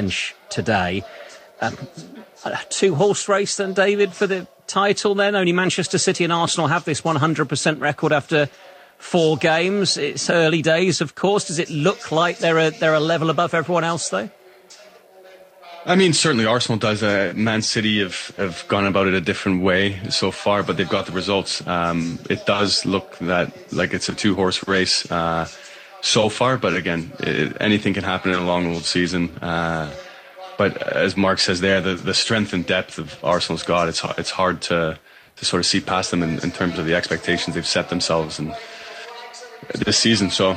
today. Two-horse race then, David, for the title then? Only Manchester City and Arsenal have this 100% record after 4 games. It's early days, of course. Does it look like they're a level above everyone else, though? I mean, certainly Arsenal does. Man City have gone about it a different way so far, but they've got the results. It does look like it's a two-horse race so far, but again, anything can happen in a long old season. But as Mark says there, the strength and depth of Arsenal's got, it's hard to sort of see past them in terms of the expectations they've set themselves in this season. So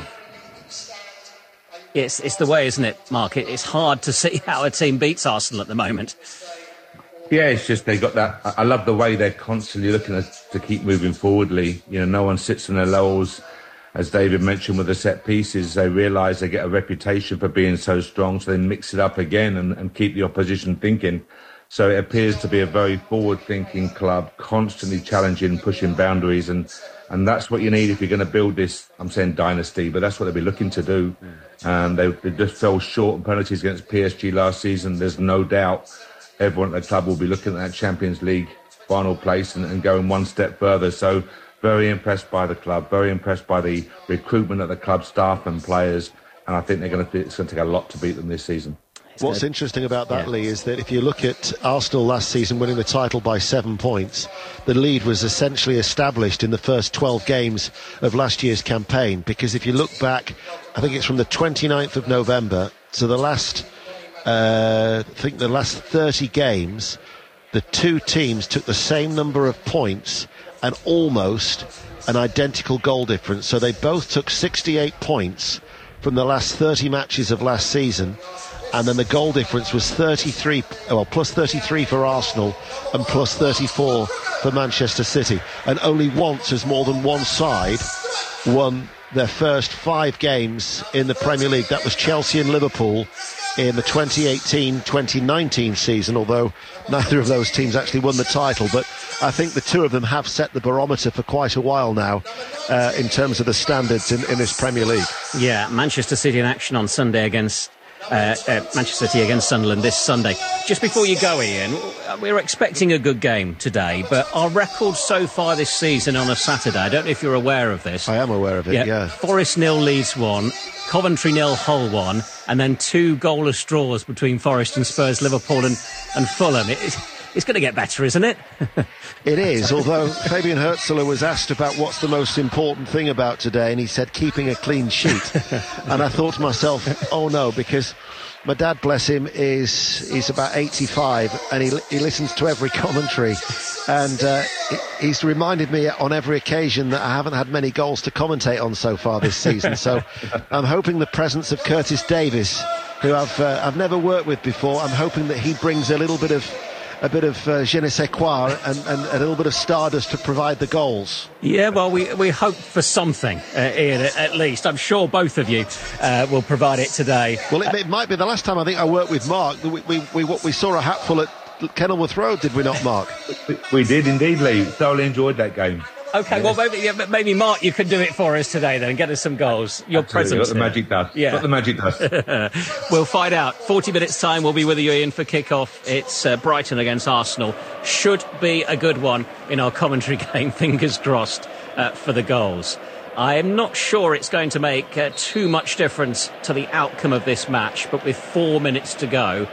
it's the way, isn't it, Mark? It's hard to see how a team beats Arsenal at the moment. Yeah, it's just they got that. I love the way they're constantly looking to keep moving forward, Lee. You know, no one sits on their laurels. As David mentioned with the set pieces, they realise they get a reputation for being so strong, so they mix it up again and keep the opposition thinking. So it appears to be a very forward-thinking club, constantly challenging, pushing boundaries, and that's what you need if you're going to build this, I'm saying dynasty, but that's what they'll be looking to do. They just fell short on penalties against PSG last season. There's no doubt everyone at the club will be looking at that Champions League final place and going one step further. So very impressed by the club, very impressed by the recruitment of the club staff and players, and I think it's going to take a lot to beat them this season. What's interesting about that, Lee, is that if you look at Arsenal last season winning the title by 7 points, the lead was essentially established in the first 12 games of last year's campaign, because if you look back, I think it's from the 29th of November to the last 30 games, the two teams took the same number of points and almost an identical goal difference. So they both took 68 points from the last 30 matches of last season, and then the goal difference was plus 33 for Arsenal and plus 34 for Manchester City. And only once has more than one side won their first 5 games in the Premier League. That was Chelsea and Liverpool in the 2018-2019 season, although neither of those teams actually won the title. But I think the two of them have set the barometer for quite a while now in terms of the standards in this Premier League. Yeah, Manchester City in action on Sunday against Manchester City against Sunderland this Sunday. Just before you go, Ian, we're expecting a good game today, but our record so far this season on a Saturday, I don't know if you're aware of this. I am aware of it, yeah. Forest 0, Leeds 1, Coventry 0, Hull 1, and then 2 goalless draws between Forest and Spurs, Liverpool and Fulham. It's going to get better, isn't it? It is, although Fabian Hürzeler was asked about what's the most important thing about today, and he said keeping a clean sheet. And I thought to myself, oh no, because my dad, bless him, he's about 85, and he listens to every commentary, and he's reminded me on every occasion that I haven't had many goals to commentate on so far this season. So I'm hoping the presence of Curtis Davies, who I've never worked with before, I'm hoping that he brings a bit of je ne sais quoi and a little bit of stardust to provide the goals. Yeah, well, we hope for something, Ian, at least. I'm sure both of you will provide it today. Well, it might be the last time I think I worked with Mark. We saw a hatful at Kenilworth Road, did we not, Mark? We did indeed, Lee. Thoroughly enjoyed that game. OK, well, maybe, Mark, you can do it for us today then and get us some goals. Your presence. Got the magic dust. Yeah. Got the magic dust. We'll find out. 40 minutes' time, we'll be with you, Ian, for kick-off. It's Brighton against Arsenal. Should be a good one in our commentary game, fingers crossed, for the goals. I am not sure it's going to make too much difference to the outcome of this match, but with 4 minutes to go,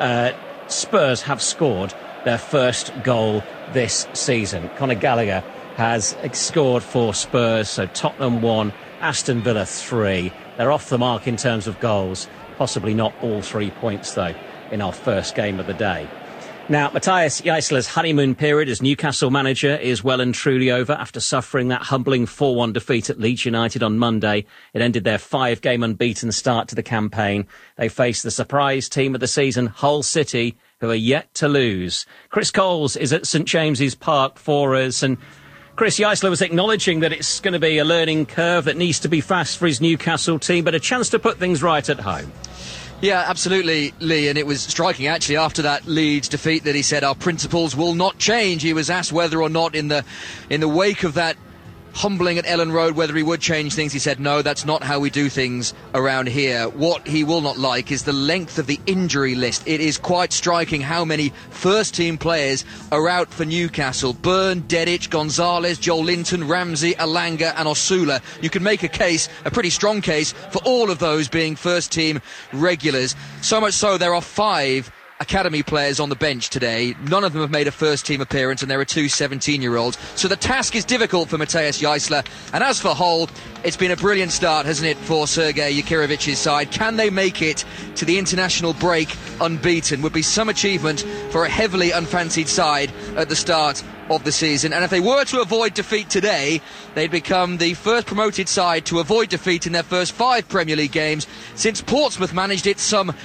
Spurs have scored their first goal this season. Conor Gallagher has scored for Spurs, so Tottenham 1, Aston Villa 3. They're off the mark in terms of goals, possibly not all 3 points though in our first game of the day. Now, Matthias Jaisler's honeymoon period as Newcastle manager is well and truly over after suffering that humbling 4-1 defeat at Leeds United on Monday. It ended their 5-game unbeaten start to the campaign. They face the surprise team of the season, Hull City, who are yet to lose. Chris Coles is at St James's Park for us, and Chris, Jaisler was acknowledging that it's going to be a learning curve that needs to be fast for his Newcastle team, but a chance to put things right at home. Yeah, absolutely, Lee, and it was striking actually after that Leeds defeat that he said our principles will not change. He was asked whether or not in the wake of that humbling at Ellen Road whether he would change things. He said, no, that's not how we do things around here. What he will not like is the length of the injury list. It is quite striking how many first-team players are out for Newcastle. Byrne, Dedic, Gonzalez, Joel Linton, Ramsey, Alanga and Osula. You can make a case, a pretty strong case, for all of those being first-team regulars. So much so there are 5 academy players on the bench today. None of them have made a first-team appearance, and there are 2 17-year-olds. So the task is difficult for Matthias Jaissler. And as for Hull, it's been a brilliant start, hasn't it, for Sergei Yakirovic's side? Can they make it to the international break unbeaten? Would be some achievement for a heavily unfancied side at the start of the season. And if they were to avoid defeat today, they'd become the first promoted side to avoid defeat in their first 5 Premier League games since Portsmouth managed it some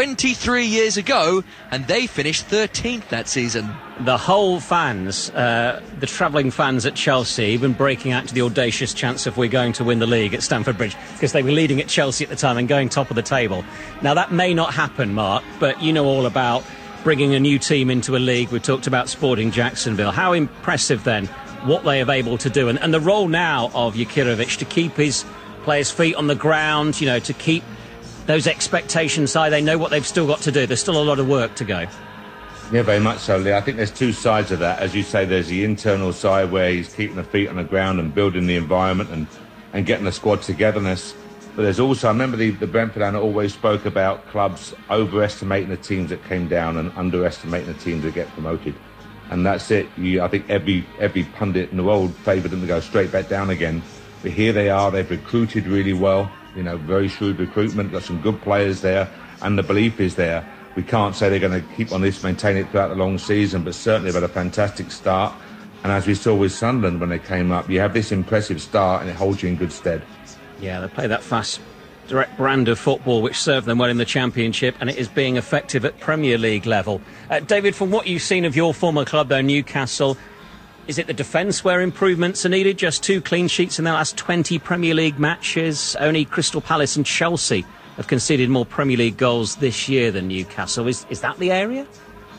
23 years ago, and they finished 13th that season. The Hull fans, the travelling fans at Chelsea, even breaking out to the audacious chance of we're going to win the league at Stamford Bridge, because they were leading at Chelsea at the time and going top of the table. Now that may not happen, Mark, but you know all about bringing a new team into a league. We talked about Sporting Jacksonville. How impressive then what they are able to do, and the role now of Yakirovic to keep his players' feet on the ground, you know, to keep those expectations high. They know what they've still got to do. There's still a lot of work to go. Yeah, very much so, Lee. I think there's 2 sides of that. As you say, there's the internal side where he's keeping the feet on the ground and building the environment and getting the squad togetherness. But there's also, I remember the Brentford owner always spoke about clubs overestimating the teams that came down and underestimating the teams that get promoted. And that's it. I think every pundit in the world favoured them to go straight back down again. But here they are. They've recruited really well. You know, very shrewd recruitment. Got some good players there. And the belief is there. We can't say they're going to keep on this, maintain it throughout the long season, but certainly they've had a fantastic start. And as we saw with Sunderland when they came up, you have this impressive start and it holds you in good stead. Yeah, they play that fast, direct brand of football which served them well in the Championship, and it is being effective at Premier League level. David, from what you've seen of your former club, though, Newcastle, is it the defence where improvements are needed? Just 2 clean sheets in their last 20 Premier League matches. Only Crystal Palace and Chelsea have conceded more Premier League goals this year than Newcastle. Is that the area?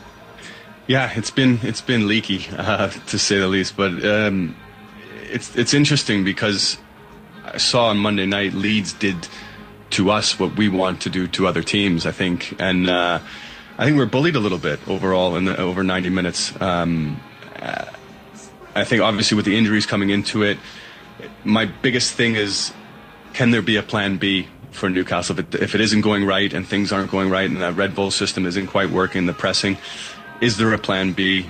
Yeah, it's been leaky, to say the least. But it's interesting because I saw on Monday night Leeds did to us what we want to do to other teams, I think. And I think we're bullied a little bit overall in the over 90 minutes. I think obviously with the injuries coming into it, my biggest thing is, can there be a plan B for Newcastle if it isn't going right and things aren't going right and that Red Bull system isn't quite working, the pressing? Is there a plan B?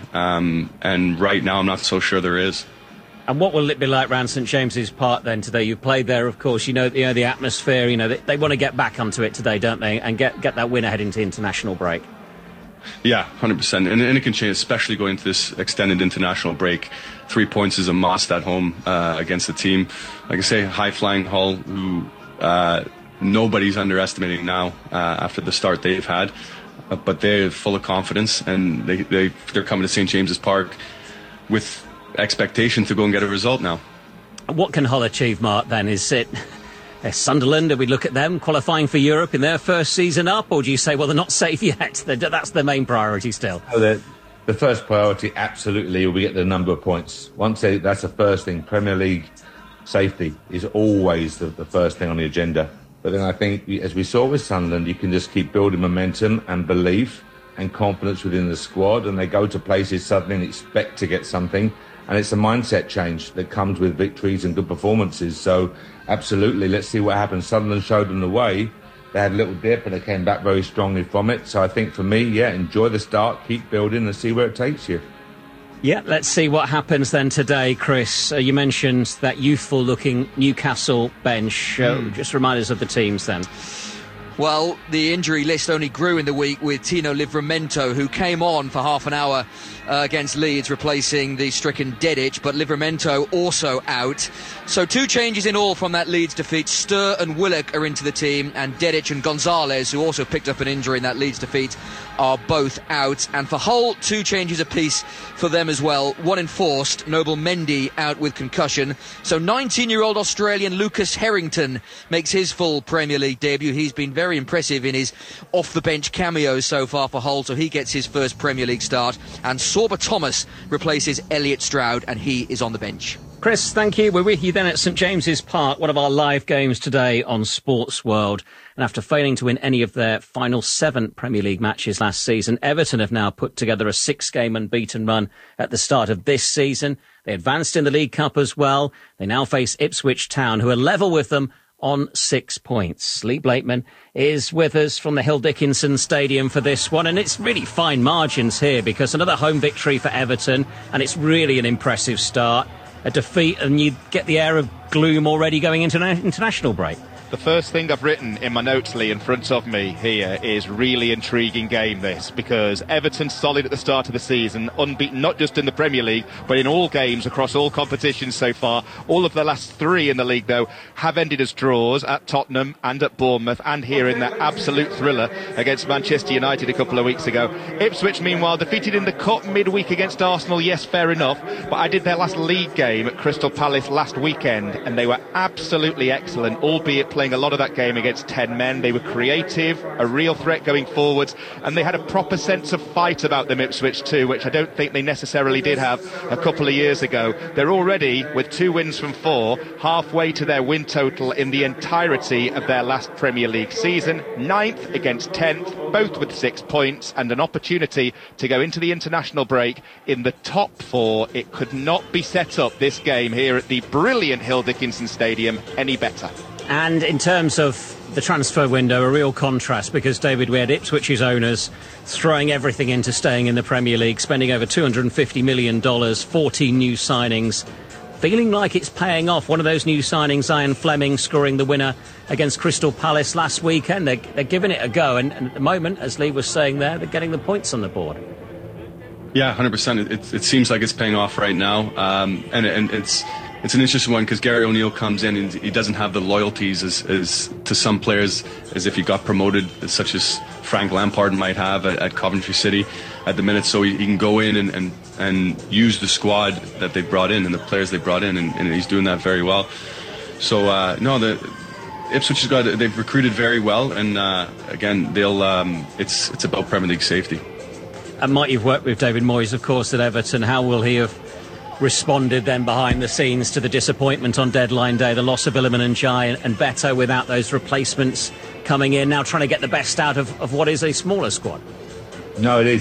And right now I'm not so sure there is. And what will it be like round St James's Park then today? You played there, of course. You know the atmosphere. You know they want to get back onto it today, don't they? And get that win ahead into international break. Yeah, 100%. And it can change, especially going into this extended international break. 3 points is a must at home against the team, like I say, high-flying Hull, who nobody's underestimating now after the start they've had. But they're full of confidence, and they're coming to St James's Park with expectation to go and get a result now. What can Hull achieve, Mark, then? Is it Sunderland? Do we look at them qualifying for Europe in their first season up, or do you say, well, they're not safe yet? That's the main priority still. The first priority absolutely will be get the number of points. That's the first thing. Premier League safety is always the first thing on the agenda. But then I think, as we saw with Sunderland, you can just keep building momentum and belief and confidence within the squad, and they go to places suddenly and expect to get something. And it's a mindset change that comes with victories and good performances. So, absolutely, let's see what happens. Sunderland showed them the way. They had a little dip and they came back very strongly from it. So I think for me, yeah, enjoy the start, keep building and see where it takes you. Yeah, let's see what happens then today, Chris. You mentioned that youthful-looking Newcastle bench. Just remind us of the teams then. Well, the injury list only grew in the week with Tino Livramento, who came on for half an hour against Leeds, replacing the stricken Dedic, but Livramento also out. So 2 changes in all from that Leeds defeat. Sturr and Willock are into the team, and Dedic and Gonzalez, who also picked up an injury in that Leeds defeat, are both out. And for Hull, 2 changes apiece for them as well. 1 enforced, Noble Mendy out with concussion. So 19-year-old Australian Lucas Harrington makes his full Premier League debut. He's been very impressive in his off-the-bench cameos so far for Hull, so he gets his first Premier League start. And Sorba Thomas replaces Elliot Stroud, and he is on the bench. Chris, thank you. We're with you then at St James's Park, one of our live games today on Sports World. And after failing to win any of their final 7 Premier League matches last season, Everton have now put together a 6-game unbeaten run at the start of this season. They advanced in the League Cup as well. They now face Ipswich Town, who are level with them on 6 points. Lee Blakeman is with us from the Hill Dickinson Stadium for this one, and it's really fine margins here because another home victory for Everton, and it's really an impressive start. A defeat and you get the air of gloom already going into an international break. The first thing I've written in my notes, Lee, in front of me here is really intriguing game this, because Everton solid at the start of the season, unbeaten not just in the Premier League but in all games across all competitions so far. All of the last 3 in the league though have ended as draws at Tottenham and at Bournemouth, and here in that absolute thriller against Manchester United a couple of weeks ago. Ipswich meanwhile defeated in the Cup midweek against Arsenal, yes, fair enough, but I did their last league game at Crystal Palace last weekend and they were absolutely excellent, albeit playing a lot of that game against 10 men. They were creative, a real threat going forwards, and they had a proper sense of fight about them, Ipswich too, which I don't think they necessarily did have a couple of years ago. They're already, with 2 wins from 4, halfway to their win total in the entirety of their last Premier League season. 9th against 10th, both with 6 points and an opportunity to go into the international break in the top 4. It could not be set up, this game here at the brilliant Hill Dickinson Stadium, any better. And in terms of the transfer window, a real contrast, because, David, we had Ipswich's owners throwing everything into staying in the Premier League, spending over $250 million, 14 new signings, feeling like it's paying off. One of those new signings, Ian Fleming, scoring the winner against Crystal Palace last weekend. They're giving it a go, and at the moment, as Lee was saying there, they're getting the points on the board. Yeah, 100%. It seems like it's paying off right now, and it's an interesting one because Gary O'Neill comes in and he doesn't have the loyalties as to some players as if he got promoted, such as Frank Lampard might have at Coventry City at the minute. So he can go in and use the squad that they brought in and the players they brought in, and he's doing that very well. So the Ipswich they've recruited very well, and again it's about Premier League safety. And Mike, you've worked with David Moyes, of course, at Everton. How will he have responded then behind the scenes to the disappointment on deadline day, the loss of Iliman Ndiaye and Beto without those replacements coming in, now trying to get the best out of what is a smaller squad? No, it is.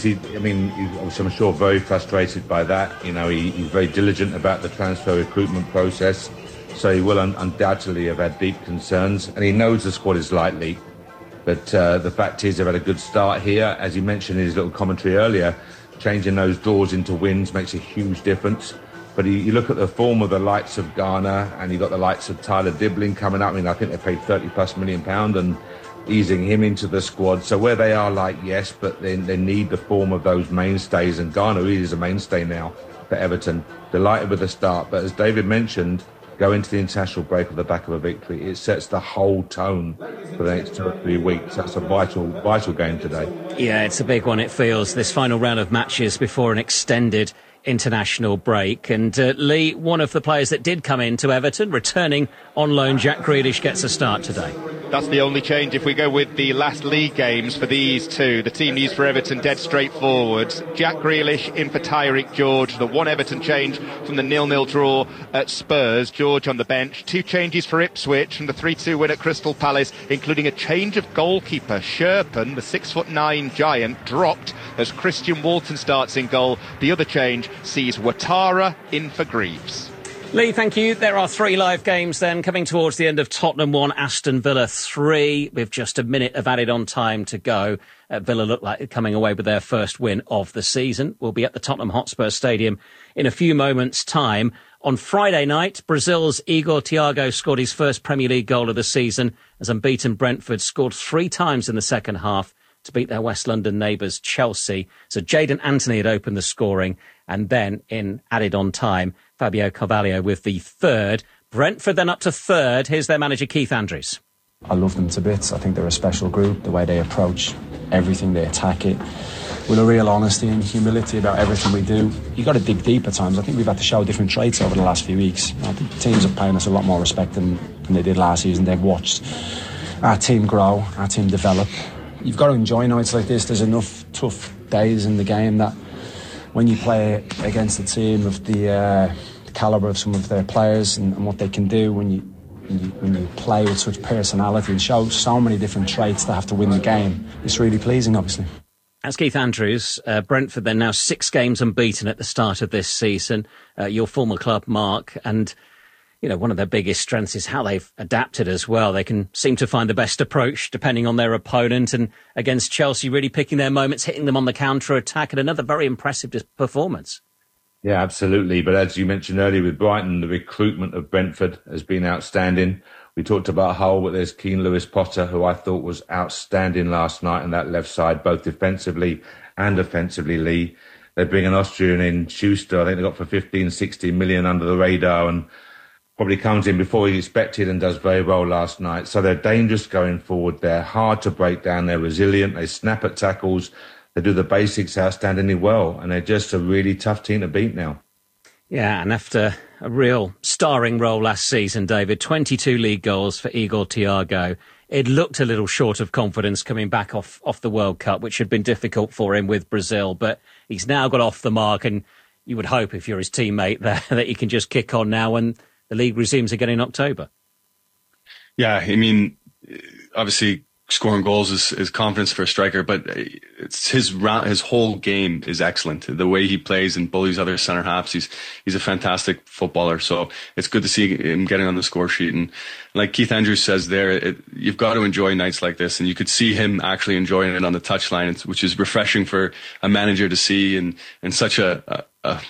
I'm sure very frustrated by that. He's very diligent about the transfer recruitment process, so he will undoubtedly have had deep concerns, and he knows the squad is lightly. But the fact is they've had a good start here. As he mentioned in his little commentary earlier, changing those draws into wins makes a huge difference. But you look at the form of the likes of Ghana, and you got the likes of Tyler Dibbling coming up. I think they paid £30+ million and easing him into the squad. So where they are light, yes, but they need the form of those mainstays, and Ghana really is a mainstay now for Everton. Delighted with the start, but as David mentioned, go into the international break on the back of a victory. It sets the whole tone for the next 2 or 3 weeks. That's a vital game today. Yeah, it's a big one, it feels, this final round of matches before an extended international break. And Lee, one of the players that did come into Everton, returning on loan, Jack Grealish, gets a start today. That's the only change. If we go with the last league games for these two, the team news for Everton dead straightforward. Jack Grealish in for Tyreek George. The one Everton change from the 0-0 draw at Spurs. George on the bench. 2 changes for Ipswich from the 3-2 win at Crystal Palace, including a change of goalkeeper. Sherpen, the 6'9" giant, dropped as Christian Walton starts in goal. The other change sees Ouattara in for Greaves. Lee, thank you. There are 3 live games then coming towards the end of Tottenham 1, Aston Villa 3, with just a minute of added on time to go. Villa look like coming away with their first win of the season. We'll be at the Tottenham Hotspur Stadium in a few moments' time. On Friday night, Brazil's Igor Thiago scored his first Premier League goal of the season as unbeaten Brentford scored 3 times in the second half to beat their West London neighbours Chelsea. So Jadon Anthony had opened the scoring, and then in added on time, Fabio Carvalho with the 3rd. Brentford then up to 3rd. Here's their manager Keith Andrews. I love them to bits. I think they're a special group, the way they approach everything, they attack it with a real honesty and humility about everything we do. You've got to dig deep at times. I think we've had to show different traits over the last few weeks. I think teams are paying us a lot more respect than they did last season. They've watched our team grow, our team develop. You've got to enjoy nights like this. There's enough tough days in the game that when you play against a team of the calibre of some of their players and what they can do when you play with such personality and show so many different traits that have to win the game. It's really pleasing, obviously. That's Keith Andrews. Brentford, they're now 6 games unbeaten at the start of this season. Your former club, Mark, and one of their biggest strengths is how they've adapted as well. They can seem to find the best approach depending on their opponent, and against Chelsea, really picking their moments, hitting them on the counter-attack, and another very impressive performance. Yeah, absolutely. But as you mentioned earlier with Brighton, the recruitment of Brentford has been outstanding. We talked about Hull, but there's Keane Lewis-Potter, who I thought was outstanding last night on that left side, both defensively and offensively, Lee. They bring an Austrian in, Schuster. I think they got for 15, 16 million under the radar, and probably comes in before he expected and does very well last night. So they're dangerous going forward. They're hard to break down. They're resilient. They snap at tackles. They do the basics outstandingly well. And they're just a really tough team to beat now. Yeah, and after a real starring role last season, David, 22 league goals for Igor Thiago. It looked a little short of confidence coming back off the World Cup, which had been difficult for him with Brazil. But he's now got off the mark, and you would hope if you're his teammate there that he can just kick on now and the league resumes again in October. Yeah, I mean, obviously scoring goals is confidence for a striker, but it's his whole game is excellent. The way he plays and bullies other centre halves, he's a fantastic footballer. So it's good to see him getting on the score sheet. And like Keith Andrews says there, you've got to enjoy nights like this, and you could see him actually enjoying it on the touchline, which is refreshing for a manager to see in such a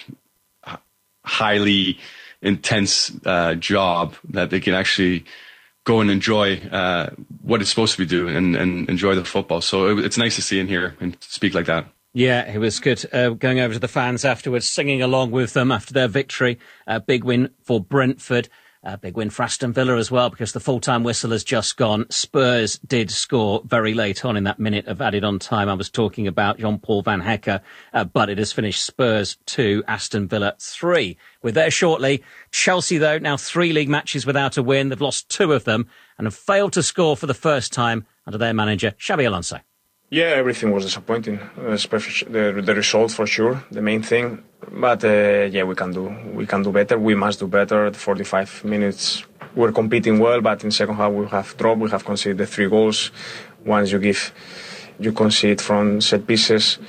highly intense job that they can actually go and enjoy what it's supposed to be doing and enjoy the football. So it's nice to see him here and speak like that. Yeah, it was good going over to the fans afterwards, singing along with them after their victory. Big win for Brentford. Big win for Aston Villa as well, because the full-time whistle has just gone. Spurs did score very late on in that minute of added on time. I was talking about Jean-Paul Van Hecke, but it has finished Spurs 2, Aston Villa 3. We're there shortly. Chelsea, though, now 3 league matches without a win. They've lost 2 of them and have failed to score for the first time under their manager, Xabi Alonso. Yeah, everything was disappointing, especially the result for sure, the main thing. But yeah, we can do better. We must do better. The 45 minutes we're competing well, but in second half we have dropped. We have conceded the 3 goals. Once you concede from set pieces.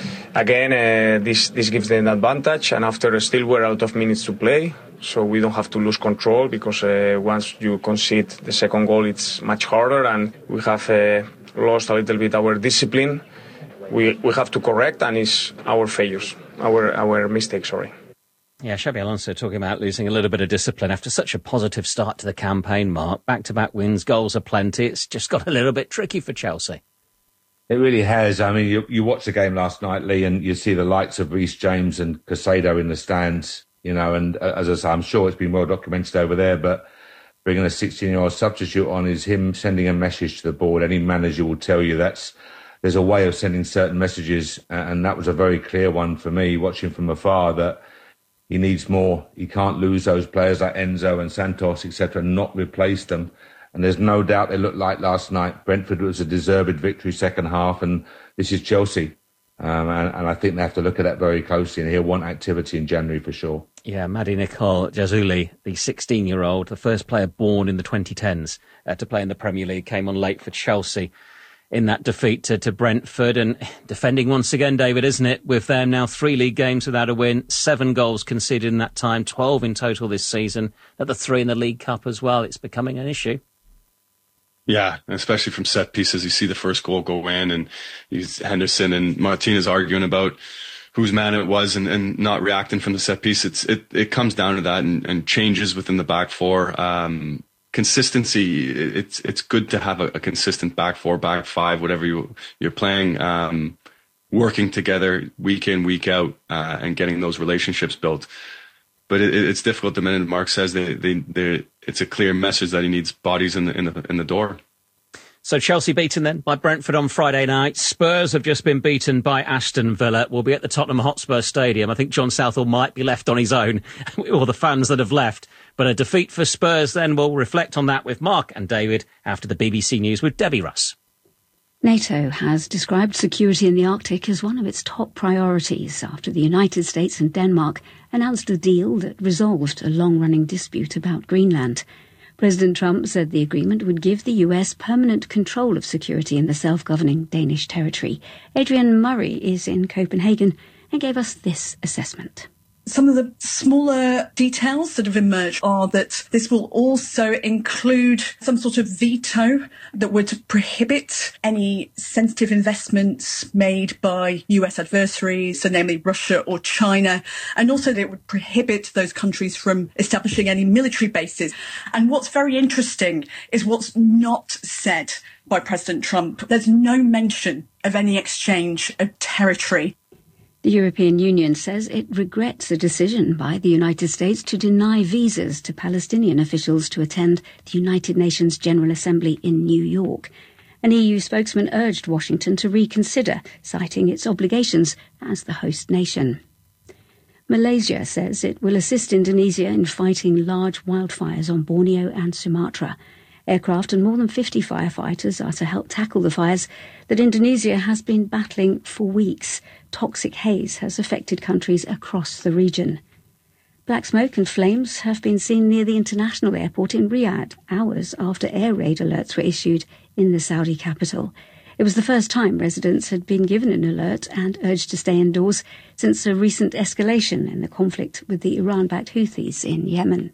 Again, this gives them an advantage, and after still we're out of minutes to play, so we don't have to lose control, because once you concede the second goal, it's much harder, and we have lost a little bit our discipline. We have to correct, and it's our failures, our mistakes, sorry. Yeah, Xabi Alonso talking about losing a little bit of discipline after such a positive start to the campaign, Mark. Back-to-back wins, goals are plenty. It's just got a little bit tricky for Chelsea. It really has. I mean, you watched the game last night, Lee, and you see the likes of Reece James and Caicedo in the stands, and as I say, I'm sure it's been well documented over there, but bringing a 16-year-old substitute on is him sending a message to the board. Any manager will tell you there's a way of sending certain messages, and that was a very clear one for me, watching from afar, that he needs more. He can't lose those players like Enzo and Santos, etc., and not replace them. And there's no doubt they looked like last night. Brentford was a deserved victory second half, and this is Chelsea. And I think they have to look at that very closely, and he'll want activity in January for sure. Yeah, Mady Nicol Jazuli, the 16-year-old, the first player born in the 2010s to play in the Premier League, came on late for Chelsea in that defeat to Brentford, and defending once again, David, isn't it? With them now 3 league games without a win, 7 goals conceded in that time, 12 in total this season, at the 3 in the League Cup as well. It's becoming an issue. Yeah, especially from set pieces. You see the first goal go in, and Henderson and Martinez arguing about whose man it was and not reacting from the set piece. It comes down to that, and changes within the back four. Consistency, it's good to have a consistent back four, back five, whatever you're playing, working together week in, week out, and getting those relationships built. But it's difficult the minute Mark says it's a clear message that he needs bodies in the door. So Chelsea beaten then by Brentford on Friday night. Spurs have just been beaten by Aston Villa. We'll be at the Tottenham Hotspur Stadium. I think John Southall might be left on his own, or the fans that have left. But a defeat for Spurs then. We'll reflect on that with Mark and David after the BBC News with Debbie Russ. NATO has described security in the Arctic as one of its top priorities after the United States and Denmark announced a deal that resolved a long-running dispute about Greenland. President Trump said the agreement would give the US permanent control of security in the self-governing Danish territory. Adrian Murray is in Copenhagen and gave us this assessment. Some of the smaller details that have emerged are that this will also include some sort of veto that would prohibit any sensitive investments made by US adversaries, so namely Russia or China, and also that it would prohibit those countries from establishing any military bases. And what's very interesting is what's not said by President Trump. There's no mention of any exchange of territory. The European Union says it regrets a decision by the United States to deny visas to Palestinian officials to attend the United Nations General Assembly in New York. An EU spokesman urged Washington to reconsider, citing its obligations as the host nation. Malaysia says it will assist Indonesia in fighting large wildfires on Borneo and Sumatra. Aircraft and more than 50 firefighters are to help tackle the fires that Indonesia has been battling for weeks. Toxic haze has affected countries across the region. Black smoke and flames have been seen near the international airport in Riyadh, hours after air raid alerts were issued in the Saudi capital. It was the first time residents had been given an alert and urged to stay indoors since a recent escalation in the conflict with the Iran-backed Houthis in Yemen.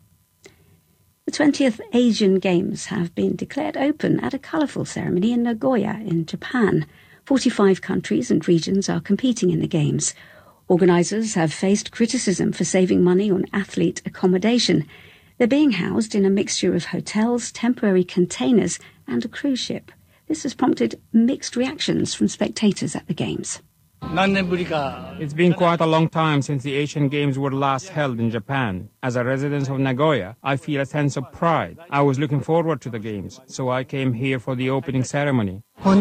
The 20th Asian Games have been declared open at a colourful ceremony in Nagoya in Japan. 45 countries and regions are competing in the Games. Organisers have faced criticism for saving money on athlete accommodation. They're being housed in a mixture of hotels, temporary containers and a cruise ship. This has prompted mixed reactions from spectators at the Games. It's been quite a long time since the Asian Games were last held in Japan. As a resident of Nagoya, I feel a sense of pride. I was looking forward to the Games, so I came here for the opening ceremony.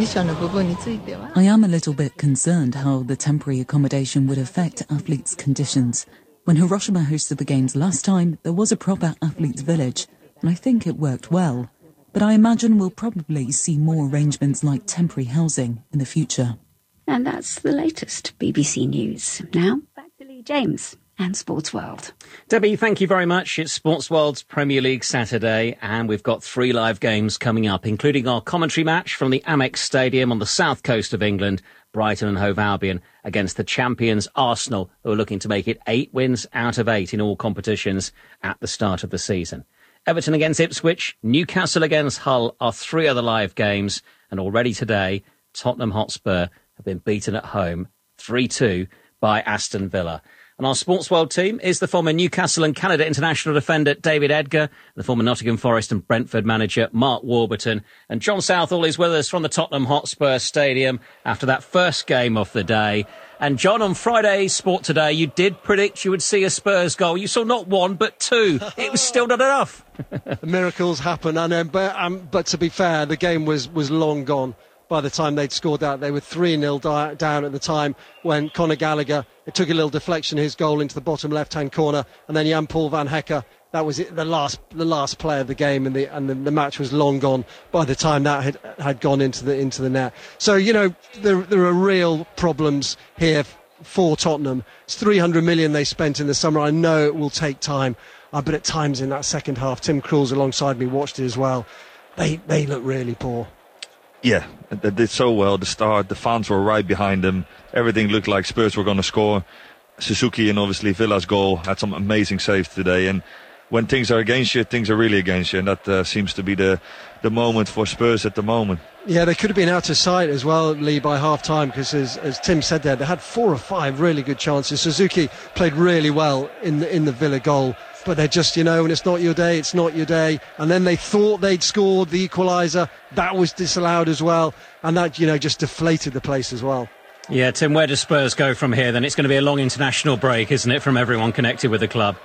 I am a little bit concerned how the temporary accommodation would affect athletes' conditions. When Hiroshima hosted the Games last time, there was a proper athletes' village, and I think it worked well. But I imagine we'll probably see more arrangements like temporary housing in the future. And that's the latest BBC News. Now, back to Lee James and Sports World. Debbie, thank you very much. It's Sports World's Premier League Saturday, and we've got 3 live games coming up, including our commentary match from the Amex Stadium on the south coast of England, Brighton and Hove Albion, against the champions Arsenal, who are looking to make it 8 wins out of 8 in all competitions at the start of the season. Everton against Ipswich, Newcastle against Hull are 3 other live games, and already today, Tottenham Hotspur have been beaten at home 3-2 by Aston Villa. And our Sports World team is the former Newcastle and Canada international defender David Edgar, the former Nottingham Forest and Brentford manager Mark Warburton, and John Southall is with us from the Tottenham Hotspur Stadium after that first game of the day. And John, on Friday's Sport Today, you did predict you would see a Spurs goal. You saw not 1 but 2. It was still not enough. Miracles happen, I know, but to be fair, the game was long gone. By the time they'd scored that, they were 3-0 down at the time when Conor Gallagher, it took a little deflection, his goal into the bottom left-hand corner, and then Jan-Paul van Hecke, that was it, the last play of the game, and the match was long gone by the time that had gone into the net. So, you know, there are real problems here for Tottenham. It's 300 million they spent in the summer. I know it will take time, but at times in that second half, Tim Krul's alongside me watched it as well. They look really poor. Yeah, they did so well at the start. The fans were right behind them. Everything looked like Spurs were going to score. Suzuki and obviously Villa's goal had some amazing saves today. And when things are against you, things are really against you. And that seems to be the moment for Spurs at the moment. Yeah, they could have been out of sight as well, Lee, by half-time, because as Tim said there, they had 4 or 5 really good chances. Suzuki played really well in the Villa goal. But they're just, you know, when it's not your day, it's not your day. And then they thought they'd scored the equaliser. That was disallowed as well. And that, you know, just deflated the place as well. Yeah, Tim, where does Spurs go from here then? It's going to be a long international break, isn't it, from everyone connected with the club?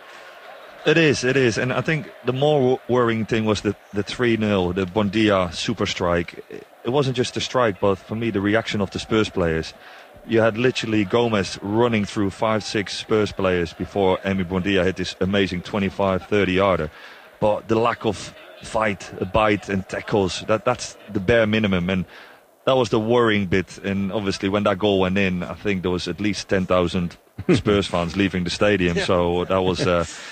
It is. And I think the more worrying thing was the 3-0, the Buendia super strike. It wasn't just the strike, but for me, the reaction of the Spurs players. You had literally Gomez running through 5-6 Spurs players before Emi Buendia hit this amazing 25-30 yarder. But the lack of fight, bite and tackles, that's the bare minimum. And that was the worrying bit. And obviously, when that goal went in, I think there was at least 10,000 Spurs fans leaving the stadium. Yeah. So that was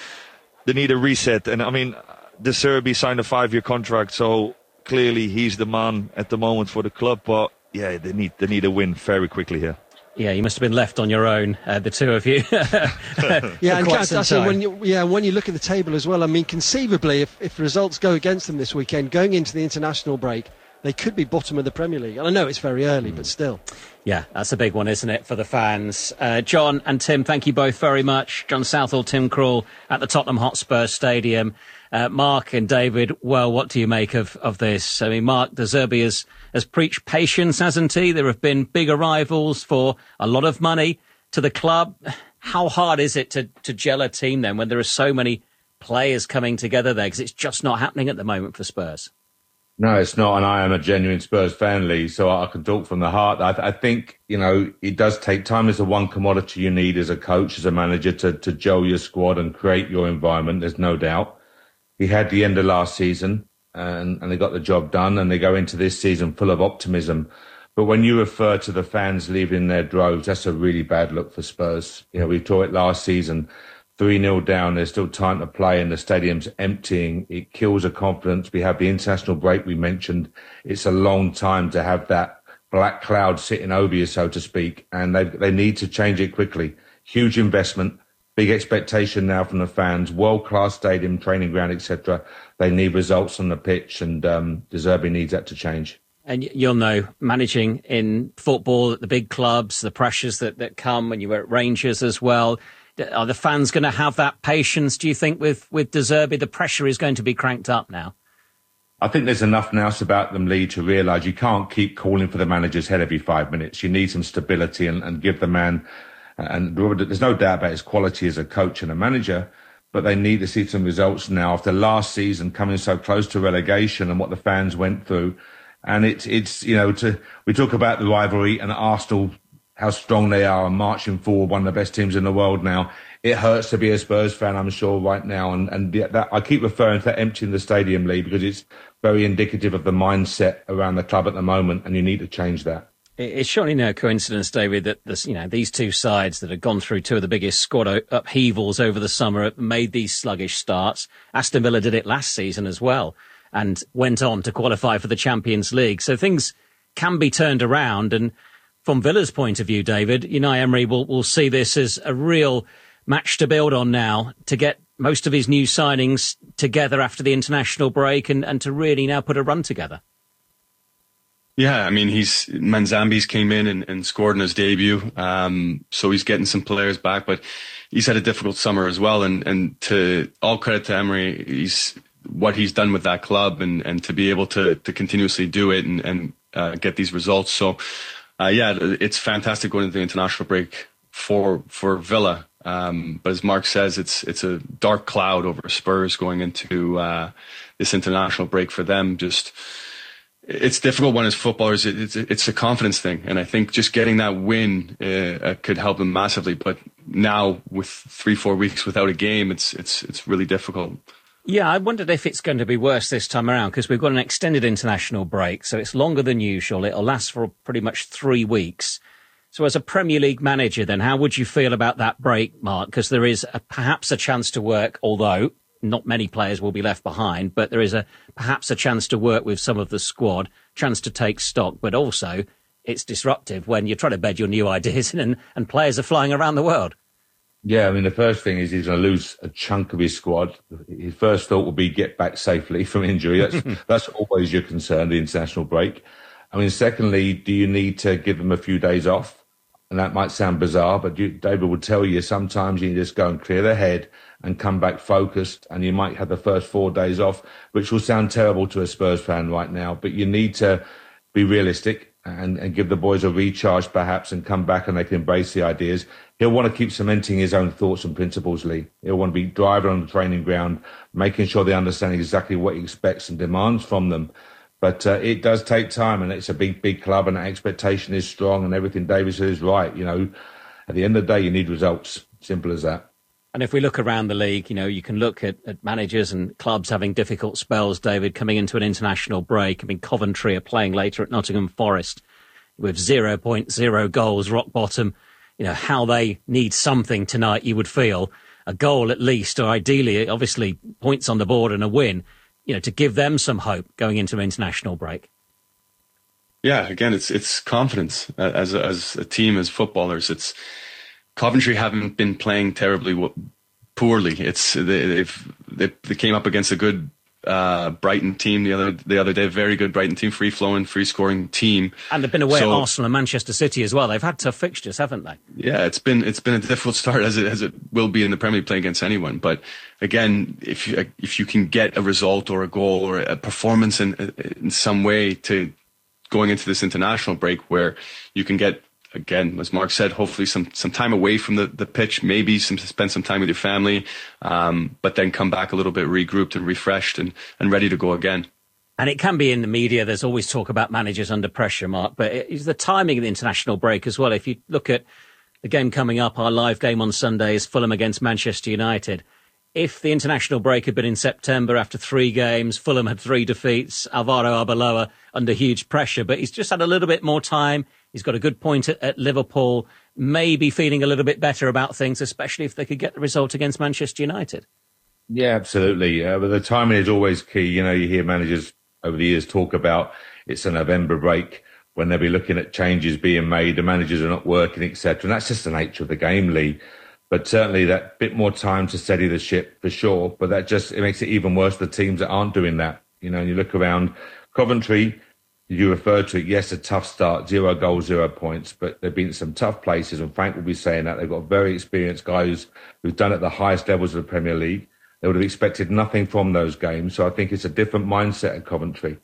they need a reset. And I mean, De Zerbi signed a 5-year contract, so clearly he's the man at the moment for the club. But yeah, they need a win very quickly here. Yeah, you must have been left on your own, the two of you. Yeah, and when you look at the table as well, I mean, conceivably, if results go against them this weekend, going into the international break, they could be bottom of the Premier League. And I know it's very early, but still. Yeah, that's a big one, isn't it, for the fans? John and Tim, thank you both very much. John Southall, Tim Krul at the Tottenham Hotspur Stadium. Mark and David, well, what do you make of this? I mean, Mark, De Zerbi has preached patience, hasn't he? There have been big arrivals for a lot of money to the club. How hard is it to gel a team then when there are so many players coming together there? Because it's just not happening at the moment for Spurs. No, it's not, and I am a genuine Spurs fan, Lee, so I can talk from the heart. I think, it does take time. It's the one commodity you need as a coach, as a manager, to gel your squad and create your environment, there's no doubt. He had the end of last season, and they got the job done, and they go into this season full of optimism. But when you refer to the fans leaving their droves, that's a really bad look for Spurs. We saw it last season, 3-0 down, there's still time to play and the stadium's emptying. It kills the confidence. We have the international break we mentioned. It's a long time to have that black cloud sitting over you, so to speak, and they need to change it quickly. Huge investment, big expectation now from the fans, world-class stadium, training ground, etc. They need results on the pitch, and De Zerbi needs that to change. And you'll know, managing in football at the big clubs, the pressures that come when you were at Rangers as well. Are the fans going to have that patience, do you think, with De Zerbi? The pressure is going to be cranked up now. I think there's enough nous about them, Lee, to realise you can't keep calling for the manager's head every 5 minutes. You need some stability and give the man, and there's no doubt about his quality as a coach and a manager, but they need to see some results now after last season coming so close to relegation and what the fans went through. And we talk about the rivalry and Arsenal, how strong they are and marching forward, one of the best teams in the world now. It hurts to be a Spurs fan, I'm sure, right now. And that, I keep referring to that emptying the stadium, Lee, because it's very indicative of the mindset around the club at the moment, and you need to change that. It's surely no coincidence, David, that these two sides that have gone through two of the biggest squad upheavals over the summer have made these sluggish starts. Aston Villa did it last season as well and went on to qualify for the Champions League. So things can be turned around, and from Villa's point of view, David, Unai Emery will see this as a real match to build on now, to get most of his new signings together after the international break and to really now put a run together. Yeah, I mean, Manzambi's came in and scored in his debut, so he's getting some players back, but he's had a difficult summer as well, and to all credit to Emery, what he's done with that club and to be able to continuously do it and get these results. So, it's fantastic going into the international break for Villa. But as Mark says, it's a dark cloud over Spurs going into this international break for them. It's difficult when as footballers. It's a confidence thing, and I think just getting that win could help them massively. But now with 3-4 weeks without a game, it's really difficult. Yeah, I wondered if it's going to be worse this time around, because we've got an extended international break, so it's longer than usual. It'll last for pretty much 3 weeks. So as a Premier League manager, then, how would you feel about that break, Mark? Because there is perhaps a chance to work, although not many players will be left behind, but there is perhaps a chance to work with some of the squad, chance to take stock, but also it's disruptive when you're trying to bed your new ideas in and players are flying around the world. Yeah, I mean, the first thing is he's going to lose a chunk of his squad. His first thought will be get back safely from injury. That's always your concern, the international break. I mean, secondly, do you need to give them a few days off? And that might sound bizarre, but David would tell you sometimes you just go and clear their head and come back focused, and you might have the first 4 days off, which will sound terrible to a Spurs fan right now, but you need to be realistic and give the boys a recharge perhaps and come back and they can embrace the ideas. He'll want to keep cementing his own thoughts and principles, Lee. He'll want to be driving on the training ground, making sure they understand exactly what he expects and demands from them. But it does take time, and it's a big, big club, and the expectation is strong, and everything David said is right. At the end of the day, you need results. Simple as that. And if we look around the league, you can look at managers and clubs having difficult spells, David, coming into an international break. I mean, Coventry are playing later at Nottingham Forest with 0.0 goals, rock bottom. How they need something tonight, you would feel. A goal at least, or ideally, obviously, points on the board and a win, to give them some hope going into an international break. Yeah, again, it's confidence as a team, as footballers. It's Coventry haven't been playing terribly poorly. They came up against a good Brighton team the other day, very good Brighton team, free flowing, free scoring team, and they've been away at Arsenal and Manchester City as well. They've had tough fixtures, haven't they? Yeah, it's been a difficult start as it will be in the Premier League playing against anyone. But again, if you can get a result or a goal or a performance in some way to going into this international break where you can get, again, as Mark said, hopefully some time away from the pitch, maybe spend some time with your family, but then come back a little bit regrouped and refreshed and ready to go again. And it can be in the media. There's always talk about managers under pressure, Mark, but it's the timing of the international break as well. If you look at the game coming up, our live game on Sunday is Fulham against Manchester United. If the international break had been in September after 3 games, Fulham had 3 defeats, Alvaro Arbeloa under huge pressure, but he's just had a little bit more time. He's got a good point at Liverpool, maybe feeling a little bit better about things, especially if they could get the result against Manchester United. Yeah, absolutely. But the timing is always key. You hear managers over the years talk about it's a November break when they'll be looking at changes being made, the managers are not working, etc. And that's just the nature of the game, Lee. But certainly that bit more time to steady the ship for sure. But it makes it even worse for the teams that aren't doing that. And you look around Coventry, you referred to it, yes, a tough start, 0 goals, 0 points, but they've been in some tough places, and Frank will be saying that. They've got very experienced guys who've done it at the highest levels of the Premier League. They would have expected nothing from those games, so I think it's a different mindset at Coventry,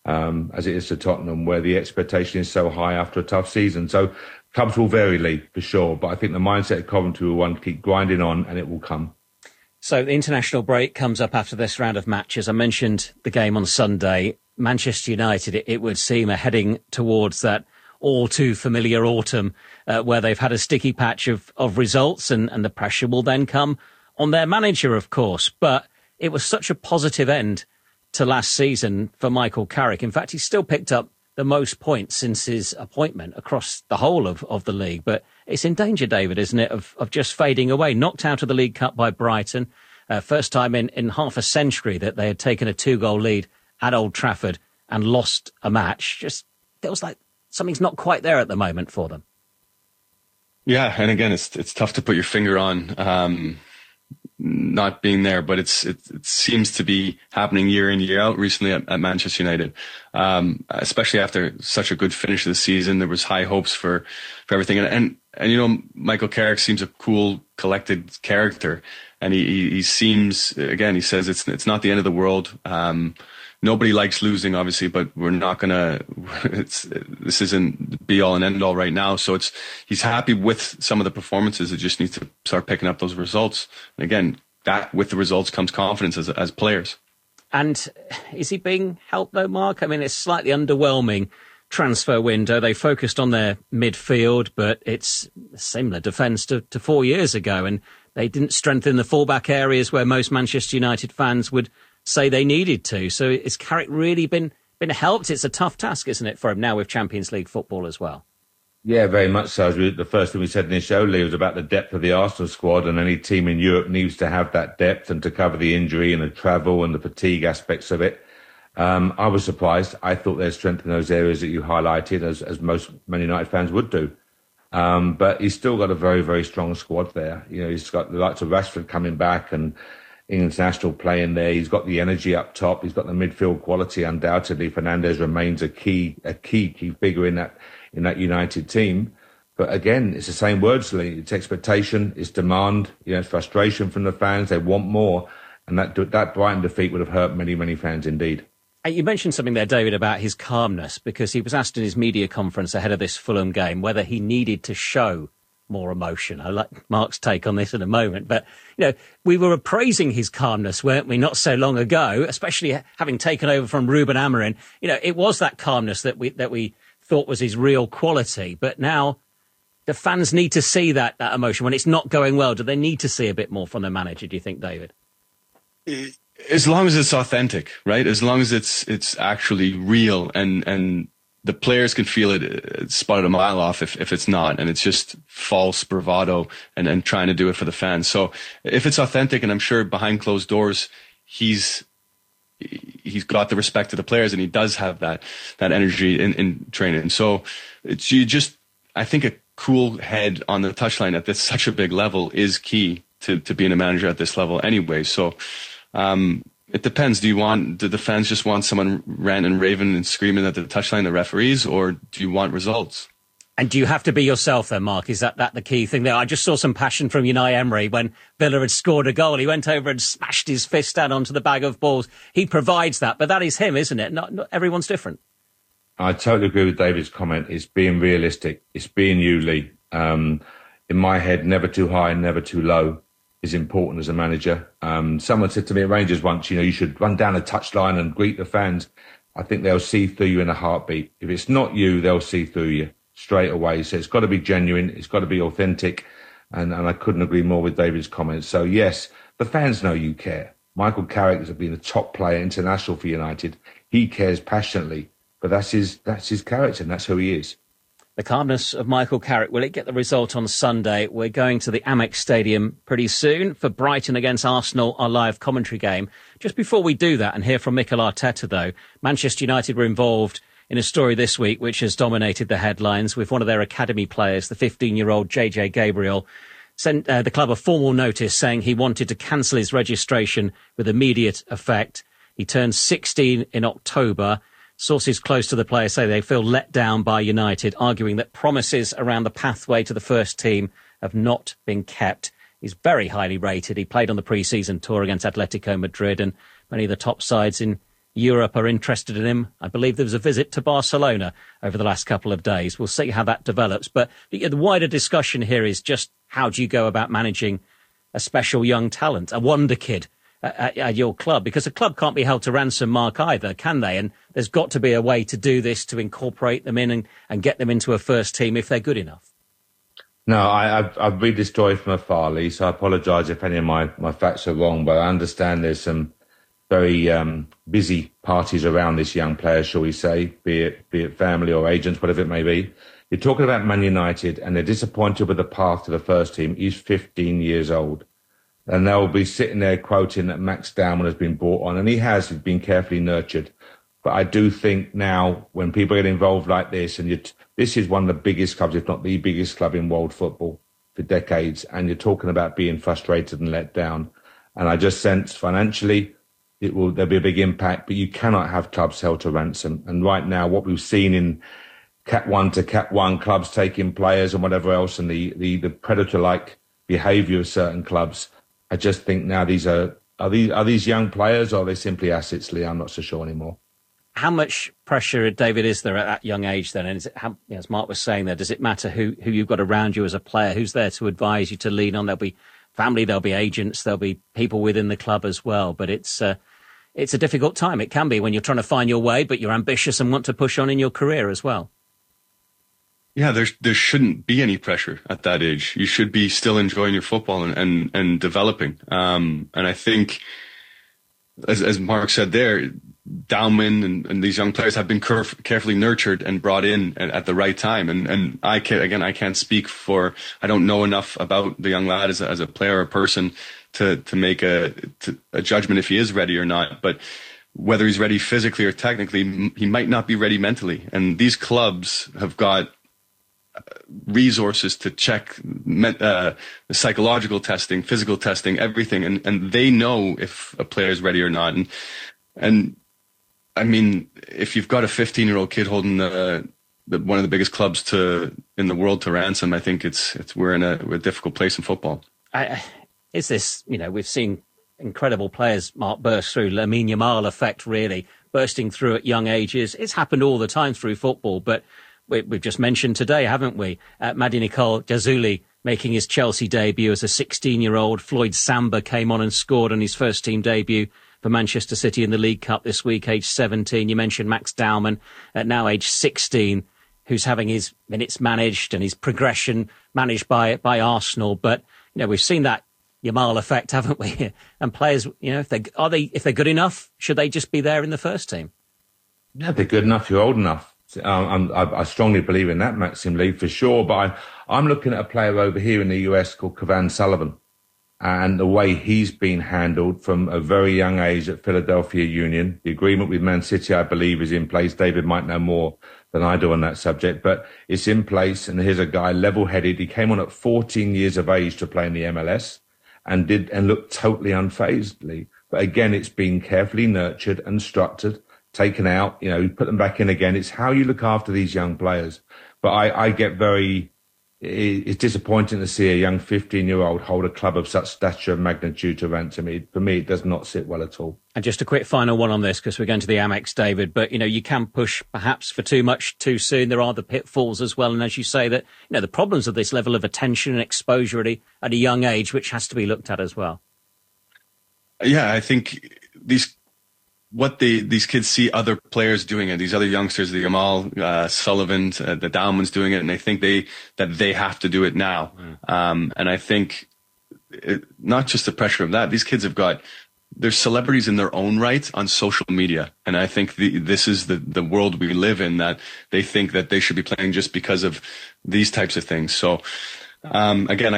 as it is to Tottenham, where the expectation is so high after a tough season. So clubs will vary, Lee, for sure, but I think the mindset at Coventry will want to keep grinding on, and it will come. So the international break comes up after this round of matches. I mentioned the game on Sunday. Manchester United, it would seem, are heading towards that all too familiar autumn where they've had a sticky patch of results and the pressure will then come on their manager, of course. But it was such a positive end to last season for Michael Carrick. In fact, he's still picked up the most points since his appointment across the whole of the league. But it's in danger, David, isn't it, of just fading away. Knocked out of the League Cup by Brighton. First time in half a century that they had taken a 2-goal lead at Old Trafford and lost a match. Just feels like something's not quite there at the moment for them. Yeah, and again, it's tough to put your finger on not being there, but it seems to be happening year in, year out recently at Manchester United, especially after such a good finish of the season. There was high hopes for everything. And Michael Carrick seems a cool, collected character. And he seems, again, he says it's not the end of the world. Nobody likes losing, obviously, but we're not this isn't be all and end all right now. So he's happy with some of the performances. It just needs to start picking up those results. And again, that with the results comes confidence as players. And is he being helped though, Mark? I mean, it's slightly underwhelming transfer window. They focused on their midfield, but it's a similar defence to 4 years ago. And they didn't strengthen the fullback areas where most Manchester United fans would say they needed to. So has Carrick really been helped? It's a tough task, isn't it, for him now with Champions League football as well? Yeah, very much so. The first thing we said in this show, Lee, was about the depth of the Arsenal squad, and any team in Europe needs to have that depth and to cover the injury and the travel and the fatigue aspects of it. I was surprised. I thought they'd strengthen those areas that you highlighted, as most Man United fans would do. But he's still got a very, very strong squad there. He's got the likes of Rashford coming back and international playing there. He's got the energy up top. He's got the midfield quality. Undoubtedly, Fernandes remains a key figure in that United team. But again, it's the same words, Lee. It's expectation, it's demand, it's frustration from the fans. They want more. And that Brighton defeat would have hurt many, many fans indeed. You mentioned something there, David, about his calmness, because he was asked in his media conference ahead of this Fulham game whether he needed to show more emotion. I'll like Mark's take on this in a moment. But, we were appraising his calmness, weren't we, not so long ago, especially having taken over from Ruben Amorim. It was that calmness that we thought was his real quality. But now the fans need to see that emotion. When it's not going well, do they need to see a bit more from the manager, do you think, David? As long as it's authentic, right? As long as it's actually real and the players can feel it spotted a mile off if it's not, and it's just false bravado and trying to do it for the fans. So if it's authentic, and I'm sure behind closed doors, he's got the respect of the players, and he does have that energy in training. And so I think a cool head on the touchline at such a big level is key to being a manager at this level anyway. So it depends. Do the fans just want someone ranting and raving and screaming at the touchline, the referees, or do you want results? And do you have to be yourself then, Mark? Is that the key thing there? I just saw some passion from Unai Emery when Villa had scored a goal. He went over and smashed his fist down onto the bag of balls. He provides that, but that is him, isn't it? Not everyone's different. I totally agree with David's comment. It's being realistic. It's being you, Lee. In my head, never too high, never too low is important as a manager. Someone said to me at Rangers once, you should run down a touchline and greet the fans. I think they'll see through you in a heartbeat. If it's not you, they'll see through you straight away. So it's got to be genuine. It's got to be authentic. And I couldn't agree more with David's comments. So yes, the fans know you care. Michael Carrick has been a top player, international for United. He cares passionately, but that's his character and that's who he is. The calmness of Michael Carrick. Will it get the result on Sunday? We're going to the Amex Stadium pretty soon for Brighton against Arsenal, our live commentary game. Just before we do that and hear from Mikel Arteta, though, Manchester United were involved in a story this week which has dominated the headlines with one of their academy players, the 15-year-old JJ Gabriel, sent the club a formal notice saying he wanted to cancel his registration with immediate effect. He turned 16 in October. Sources close to the player say they feel let down by United, arguing that promises around the pathway to the first team have not been kept. He's very highly rated. He played on the pre-season tour against Atletico Madrid, and many of the top sides in Europe are interested in him. I believe there was a visit to Barcelona over the last couple of days. We'll see how that develops. But the wider discussion here is just how do you go about managing a special young talent, a wonder kid, at your club, because a club can't be held to ransom, Mark, either, can they? And there's got to be a way to do this, to incorporate them in and get them into a first team if they're good enough. No, I read this story from afar, Lee, so I apologise if any of my facts are wrong, but I understand there's some very busy parties around this young player, shall we say, be it family or agents, whatever it may be. You're talking about Man United, and they're disappointed with the path to the first team. He's 15 years old. And they'll be sitting there quoting that Max Dowman has been brought on, and he's been carefully nurtured. But I do think now, when people get involved like this, and this is one of the biggest clubs, if not the biggest club in world football for decades, and you're talking about being frustrated and let down. And I just sense financially there'll be a big impact, but you cannot have clubs held to ransom. And right now, what we've seen in Cat 1 to Cat 1 clubs taking players and whatever else, and the predator-like behaviour of certain clubs, I just think now are these young players, or are they simply assets, Lee? I'm not so sure anymore. How much pressure, David, is there at that young age then? And as Mark was saying there, does it matter who you've got around you as a player? Who's there to advise you, to lean on? There'll be family, there'll be agents, there'll be people within the club as well. But it's a difficult time. It can be when you're trying to find your way, but you're ambitious and want to push on in your career as well. Yeah, there shouldn't be any pressure at that age. You should be still enjoying your football and developing. And I think, as Mark said there, Dowman and these young players have been carefully nurtured and brought in at the right time. And I can't speak for, I don't know enough about the young lad as a player or person to make a judgment if he is ready or not. But whether he's ready physically or technically, he might not be ready mentally. And these clubs have got resources to check the psychological testing, physical testing, everything, and they know if a player is ready or not. And I mean, if you've got a 15-year-old kid holding one of the biggest clubs in the world to ransom, I think we're in a difficult place in football. Is this, we've seen incredible players, Mark, burst through, Lamine Yamal effect, really bursting through at young ages. It's happened all the time through football, but we've just mentioned today, haven't we? Mady Nicole Jazuli making his Chelsea debut as a 16-year-old. Floyd Samba came on and scored on his first team debut for Manchester City in the League Cup this week, age 17. You mentioned Max Dowman at now age 16, who's having his minutes managed and his progression managed by Arsenal. But, we've seen that Yamal effect, haven't we? And players, if they're good enough, should they just be there in the first team? Yeah, if they're good enough, you're old enough. I strongly believe in that, Maxim Lee, for sure. But I'm looking at a player over here in the US called Kevin Sullivan, and the way he's been handled from a very young age at Philadelphia Union. The agreement with Man City, I believe, is in place. David might know more than I do on that subject, but it's in place. And here's a guy level-headed. He came on at 14 years of age to play in the MLS and looked totally unfazed. But again, it's been carefully nurtured and structured, taken out, put them back in again. It's how you look after these young players. But I get it's disappointing to see a young 15-year-old hold a club of such stature and magnitude to Ransom. For me, it does not sit well at all. And just a quick final one on this, because we're going to the Amex, David, but, you can push perhaps for too much too soon. There are the pitfalls as well. And as you say, that, the problems of this level of attention and exposure at a young age, which has to be looked at as well. Yeah, I think these kids see other players doing it, these other youngsters, the Jamal Sullivans, the Daumans doing it, and they think that they have to do it now. And I think not just the pressure of that, these kids they're celebrities in their own right on social media. And I think this is the world we live in, that they think that they should be playing just because of these types of things. So, again, I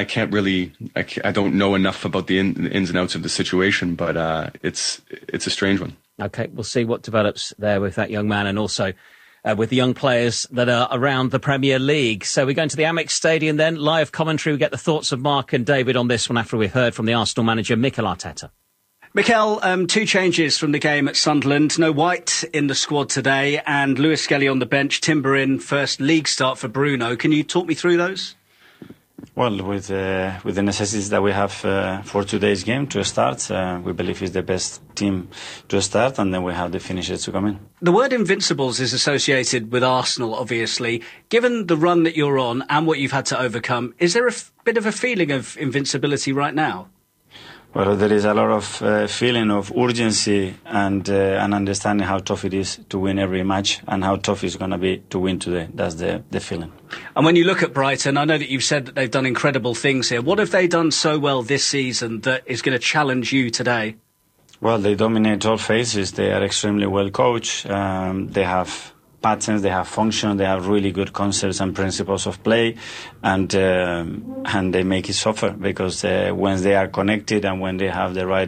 don't know enough about the ins and outs of the situation, but it's a strange one. Okay, we'll see what develops there with that young man and also with the young players that are around the Premier League. So we're going to the Amex Stadium then. Live commentary. We get the thoughts of Mark and David on this one after we've heard from the Arsenal manager, Mikel Arteta. Mikel, 2 changes from the game at Sunderland. No White in the squad today and Lewis Skelly on the bench. Timber in, first league start for Bruno. Can you talk me through those? Well, with the necessities that we have for today's game to start, we believe it's the best team to start, and then we have the finishers to come in. The word invincibles is associated with Arsenal, obviously. Given the run that you're on and what you've had to overcome, is there a bit of a feeling of invincibility right now? Well, there is a lot of feeling of urgency and understanding how tough it is to win every match and how tough it's going to be to win today. That's the feeling. And when you look at Brighton, I know that you've said that they've done incredible things here. What have they done so well this season that is going to challenge you today? Well, they dominate all phases. They are extremely well coached. They have patterns, they have function, they have really good concepts and principles of play, and they make it suffer because when they are connected and when they have the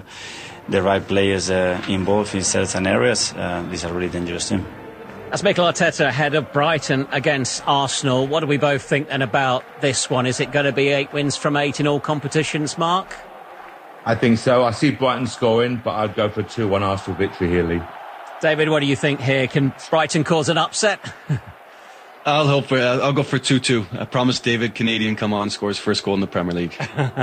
right players involved in certain areas, these are really dangerous teams. That's Mikel Arteta ahead of Brighton against Arsenal. What do we both think then about this one? Is it going to be 8 wins from 8 in all competitions, Mark? I think so. I see Brighton scoring, but I'd go for a 2-1 Arsenal victory here, Lee. David, what do you think here? Can Brighton cause an upset? I'll go for 2-2. I promise David Canadian come on, scores first goal in the Premier League.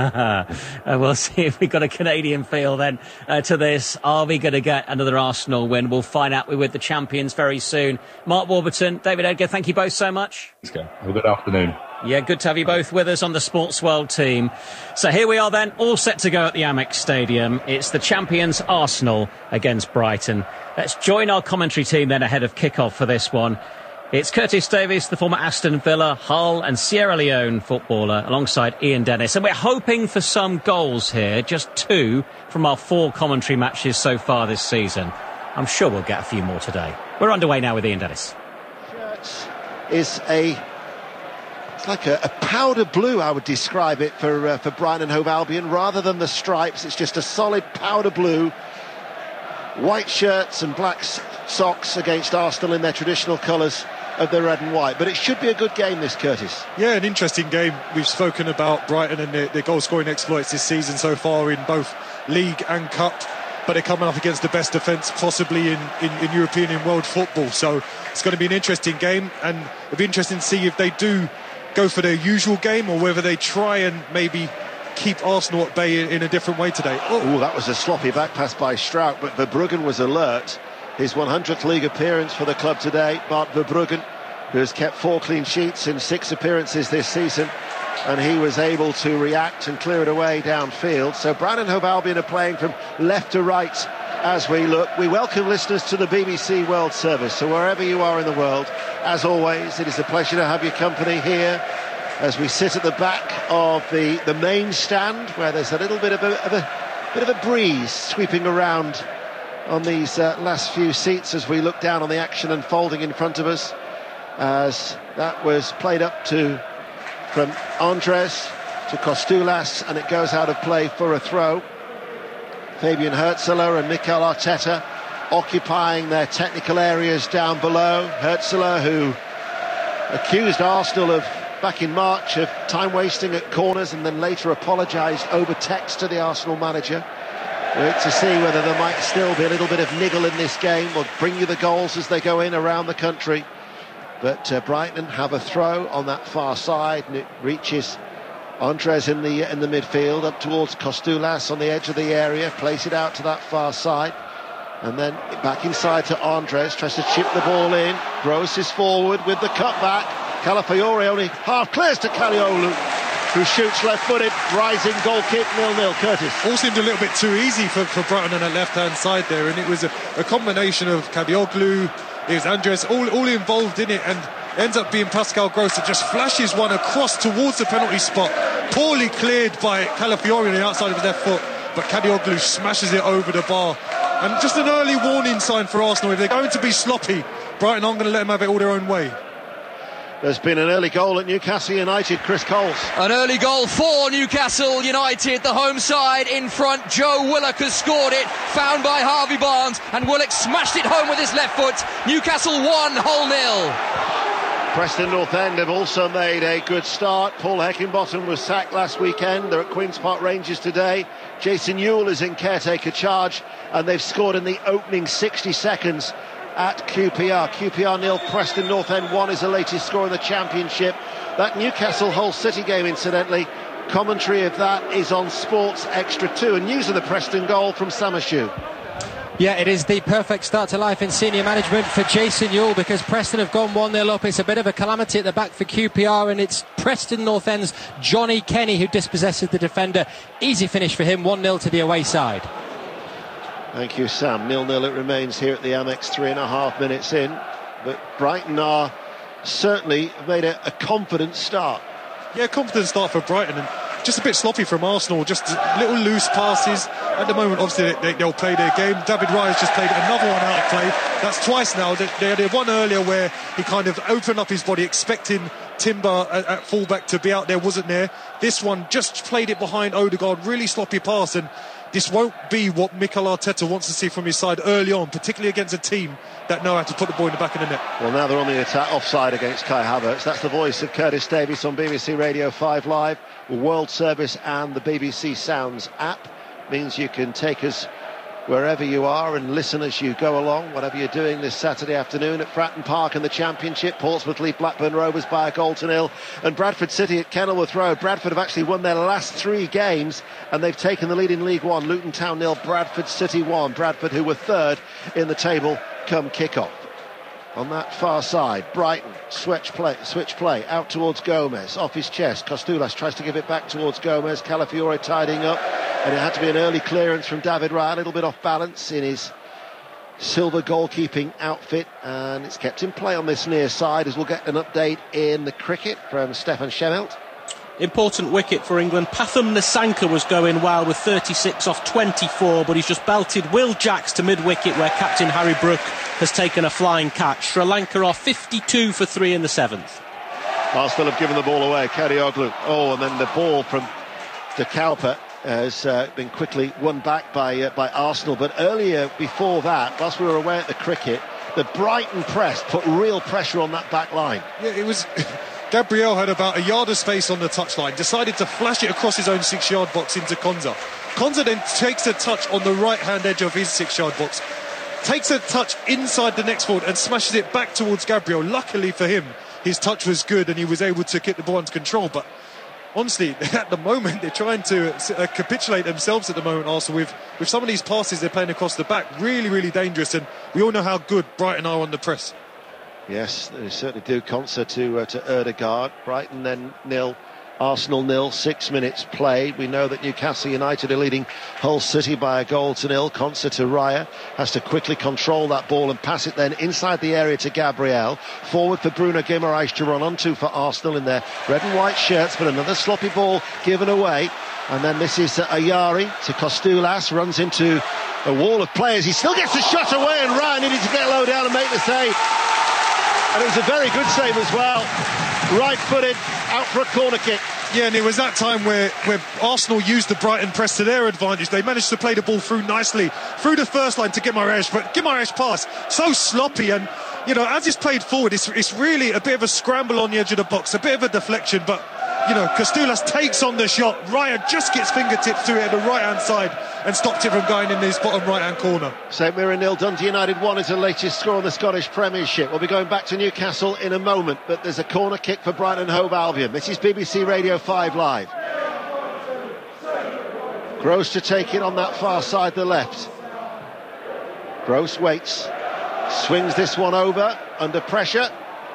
We'll see if we've got a Canadian feel then to this. Are we going to get another Arsenal win? We'll find out. We're with the champions very soon. Mark Warburton, David Edgar, thank you both so much. Let's go. Have a good afternoon. Yeah, good to have you both with us on the Sports World team. So here we are then, all set to go at the Amex Stadium. It's the champions Arsenal against Brighton. Let's join our commentary team then ahead of kick-off for this one. It's Curtis Davies, the former Aston Villa, Hull and Sierra Leone footballer, alongside Ian Dennis. And we're hoping for some goals here, just 2 from our 4 commentary matches so far this season. I'm sure we'll get a few more today. We're underway now with Ian Dennis. It's like a powder blue, I would describe it, for Brighton and Hove Albion. Rather than the stripes, it's just a solid powder blue. White shirts and black socks against Arsenal in their traditional colours of the red and white. But it should be a good game, this, Curtis. Yeah, an interesting game. We've spoken about Brighton and their goal-scoring exploits this season so far in both League and Cup. But they're coming up against the best defence possibly in European and world football. So it's going to be an interesting game. And it'll be interesting to see if they do go for their usual game or whether they try and maybe keep Arsenal at bay in a different way today. Oh, that was a sloppy back pass by Strout, but Verbruggen was alert. His 100th league appearance for the club today, Bart Verbruggen, who has kept 4 clean sheets in 6 appearances this season, and he was able to react and clear it away downfield. So Brighton and Hove Albion are playing from left to right as we look. We welcome listeners to the BBC World Service, so wherever you are in the world, as always, it is a pleasure to have your company here as we sit at the back of the main stand, where there's a little bit of a breeze sweeping around on these last few seats as we look down on the action unfolding in front of us. as that was played up from Andres to Kostoulas, and it goes out of play for a throw. Fabian Hürzeler and Mikel Arteta occupying their technical areas down below. Hürzeler, who accused Arsenal back in March of time wasting at corners and then later apologised over text to the Arsenal manager. Wait to see whether there might still be a little bit of niggle in this game, or bring you the goals as they go in around the country. But Brighton have a throw on that far side, and it reaches Andres in the midfield, up towards Kostoulas on the edge of the area, place it out to that far side, and then back inside to Andres, tries to chip the ball in, Gross is forward with the cutback, Calafiore only half clears to Kalioglu, who shoots left-footed, rising goal kick, 0-0. Curtis. All seemed a little bit too easy for Brighton on the left-hand side there, and it was a combination of Kalioglu, it was Andres, all involved in it, and ends up being Pascal Gross that just flashes one across towards the penalty spot, poorly cleared by Calafiore on the outside of his left foot, but Kadioglu smashes it over the bar. And just an early warning sign for Arsenal. If they're going to be sloppy, Brighton aren't going to let them have it all their own way. There's been an early goal at Newcastle United. Chris Coles. An early goal for Newcastle United, the home side in front. Joe Willock has scored it, found by Harvey Barnes, and Willock smashed it home with his left foot. Newcastle 1-0. Preston North End have also made a good start. Paul Heckingbottom was sacked last weekend. They're at Queen's Park Rangers today. Jason Newell is in caretaker charge, and they've scored in the opening 60 seconds at QPR. QPR 0, Preston North End 1 is the latest score in the Championship. That Newcastle Hull City game, incidentally, commentary of that is on Sports Extra 2. And news of the Preston goal from Samashu. Yeah, it is the perfect start to life in senior management for Jason Newell, because Preston have gone 1-0 up. It's a bit of a calamity at the back for QPR, and it's Preston North End's Johnny Kenny who dispossesses the defender. Easy finish for him, 1-0 to the away side. Thank you, Sam. 0-0 it remains here at the Amex, 3.5 minutes in. But Brighton are certainly made a confident start. Yeah, confident start for Brighton, and just a bit sloppy from Arsenal, just little loose passes. At the moment, obviously, they'll play their game. David Raya's just played another one out of play. That's twice now. They had one earlier where he kind of opened up his body, expecting Timber at fullback to be out there, wasn't there. This one just played it behind Odegaard, really sloppy pass, and this won't be what Mikel Arteta wants to see from his side early on, particularly against a team that know how to put the ball in the back of the net. Well, now they're on the attack, offside against Kai Havertz. That's the voice of Curtis Davies on BBC Radio 5 Live, World Service, and the BBC Sounds app. Means you can take us wherever you are and listen as you go along, whatever you're doing this Saturday afternoon at Fratton Park in the Championship. Portsmouth lead Blackburn Rovers by 1-0, and Bradford City at Kenilworth Road. Bradford have actually won their last 3 games, and they've taken the lead in League One. Luton Town 0, Bradford City 1. Bradford, who were third in the table come kick-off. On that far side, Brighton, switch play, out towards Gomez, off his chest. Kostoulas tries to give it back towards Gomez. Calafiore tidying up, and it had to be an early clearance from David Raya, a little bit off balance in his silver goalkeeping outfit, and it's kept in play on this near side, as we'll get an update in the cricket from Stefan Schemmelt. Important wicket for England. Pathum Nissanka was going well with 36 off 24, but he's just belted Will Jacks to mid-wicket, where captain Harry Brook has taken a flying catch. Sri Lanka are 52 for 3 in the 7th. Arsenal have given the ball away. Kadioglu. Oh, and then the ball from De Cowper has been quickly won back by Arsenal. But earlier, before that, whilst we were away at the cricket, the Brighton press put real pressure on that back line. Yeah, it was... Gabriel had about a yard of space on the touchline, decided to flash it across his own 6-yard box into Konsa. Konsa then takes a touch on the right-hand edge of his 6-yard box, takes a touch inside the next forward and smashes it back towards Gabriel. Luckily for him, his touch was good and he was able to get the ball under control. But honestly, at the moment, they're trying to capitulate themselves at the moment, Arsenal, with some of these passes they're playing across the back. Really, really dangerous, and we all know how good Brighton are on the press. Yes, they certainly do. Konsa to Odegaard. Brighton then 0, Arsenal 0, 6 minutes played. We know that Newcastle United are leading Hull City by 1-0. Konsa to Raya, has to quickly control that ball and pass it then inside the area to Gabriel. Forward for Bruno Guimaraes to run onto for Arsenal in their red and white shirts, but another sloppy ball given away. And then this is Ayari to Kostoulas, runs into a wall of players. He still gets the shot away, and Raya needed to get low down and make the save. And it was a very good save as well. Right-footed, out for a corner kick. Yeah, and it was that time where Arsenal used the Brighton press to their advantage. They managed to play the ball through nicely, through the first line to Guimaraes, but Guimaraes' pass, so sloppy, and, you know, as it's played forward, it's really a bit of a scramble on the edge of the box, a bit of a deflection, but, you know, Castulas takes on the shot. Raya just gets fingertips to it at the right-hand side and stopped it from going in his bottom right-hand corner. St Mirren 0, Dundee United 1 is the latest score in the Scottish Premiership. We'll be going back to Newcastle in a moment, but there's a corner kick for Brighton and Hove Albion. This is BBC Radio 5 Live. Gross to take it on that far side, the left. Gross waits, swings this one over, under pressure.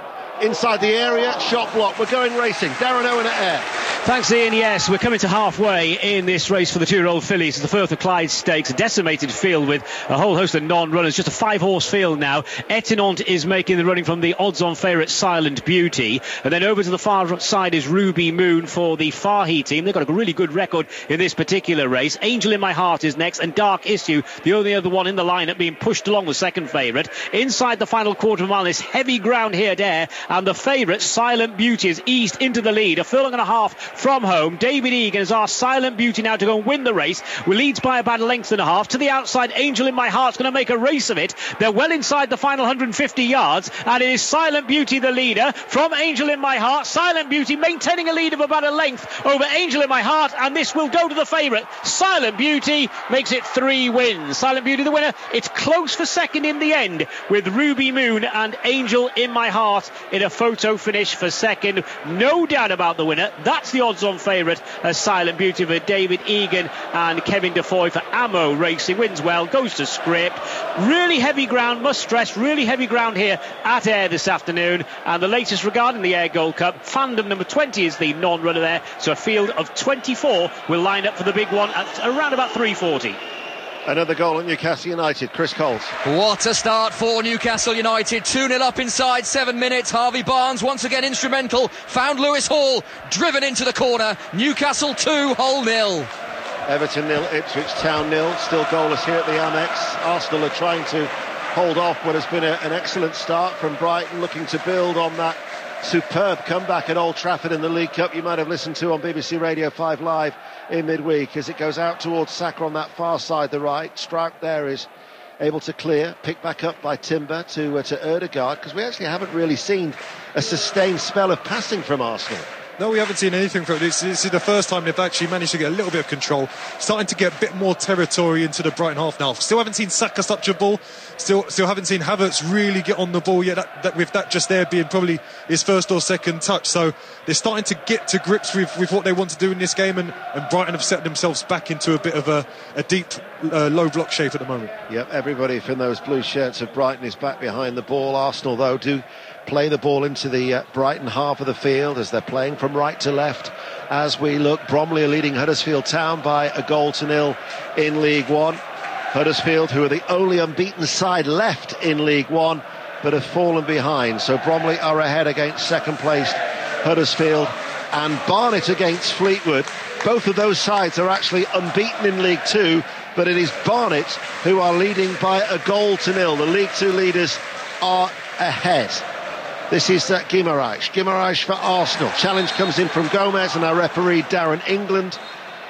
Inside the area, shot block. We're going racing. Darren Owen at Ayr. Thanks, Ian. Yes, we're coming to halfway in this race for the two-year-old fillies. The Firth of Clyde Stakes, a decimated field with a whole host of non-runners. Just a 5-horse field now. Etinant is making the running from the odds-on favourite Silent Beauty. And then over to the far side is Ruby Moon for the Fahey team. They've got a really good record in this particular race. Angel in My Heart is next, and Dark Issue, the only other one in the lineup, being pushed along the second favourite. Inside the final quarter of a mile, this heavy ground here at Ayr, and the favourite Silent Beauty is eased into the lead. A furlong and a half from home. David Egan has asked Silent Beauty now to go and win the race. Leads by about a length and a half. To the outside, Angel in My Heart's going to make a race of it. They're well inside the final 150 yards, and it is Silent Beauty the leader from Angel in My Heart. Silent Beauty maintaining a lead of about a length over Angel in My Heart, and this will go to the favourite. Silent Beauty makes it 3 wins. Silent Beauty the winner. It's close for second in the end, with Ruby Moon and Angel in My Heart in a photo finish for second. No doubt about the winner. That's the odds-on favourite, Silent Beauty, for David Egan and Kevin Defoe for Ammo Racing. Wins well, goes to Scrip. Really heavy ground, must stress, really heavy ground here at Ayr this afternoon. And the latest regarding the Ayr Gold Cup, Fandom number 20 is the non-runner there, so a field of 24 will line up for the big one at around about 3:40. Another goal at Newcastle United. Chris Coles. What a start for Newcastle United. 2-0 up inside 7 minutes. Harvey Barnes once again instrumental. Found Lewis Hall, driven into the corner. Newcastle 2, Hull 0. Everton 0, Ipswich Town 0. Still goalless here at the Amex. Arsenal are trying to hold off what has been an excellent start from Brighton, looking to build on that superb comeback at Old Trafford in the League Cup you might have listened to on BBC Radio 5 Live in midweek, as it goes out towards Saka on that far side, the right. Strout there is able to clear, picked back up by Timber to Ødegaard, because we actually haven't really seen a sustained spell of passing from Arsenal. No, we haven't seen anything from it. This is the first time they've actually managed to get a little bit of control, starting to get a bit more territory into the Brighton half now. Still haven't seen Saka touch a ball. Still haven't seen Havertz really get on the ball yet. That with that just there being probably his first or second touch. So they're starting to get to grips with what they want to do in this game, and Brighton have set themselves back into a bit of a deep low block shape at the moment. Yep, everybody from those blue shirts of Brighton is back behind the ball. Arsenal, though, do play the ball into the Brighton half of the field as they're playing from right to left. As we look, Bromley are leading Huddersfield Town by 1-0 in League One. Huddersfield, who are the only unbeaten side left in League One, but have fallen behind. So Bromley are ahead against second-placed Huddersfield, and Barnet against Fleetwood. Both of those sides are actually unbeaten in League Two, but it is Barnet who are leading by 1-0. The League Two leaders are ahead. This is Guimaraes. Guimaraes for Arsenal. Challenge comes in from Gomez, and our referee Darren England